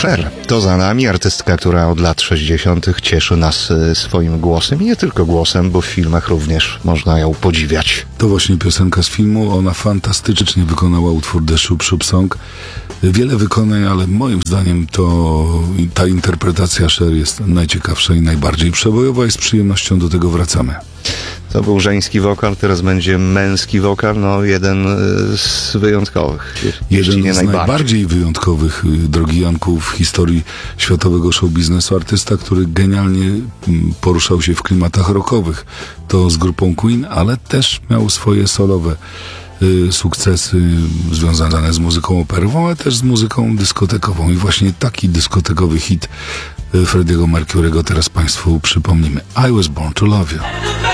Cher to za nami, artystka, która od lat 60. cieszy nas swoim głosem i nie tylko głosem, bo w filmach również można ją podziwiać. To właśnie piosenka z filmu, ona fantastycznie wykonała utwór The Shoop Shoop Song. Wiele wykonań, ale moim zdaniem ta interpretacja Cher jest najciekawsza i najbardziej przebojowa i z przyjemnością do tego wracamy. To był żeński wokal, teraz będzie męski wokal, jeden z wyjątkowych. Jeden z najbardziej wyjątkowych, drogi Janku, w historii światowego showbiznesu. Artysta, który genialnie poruszał się w klimatach rockowych. To z grupą Queen, ale też miał swoje solowe sukcesy związane z muzyką operową, ale też z muzyką dyskotekową. I właśnie taki dyskotekowy hit Freddie'ego Mercury'ego teraz Państwu przypomnimy. I Was Born to Love You.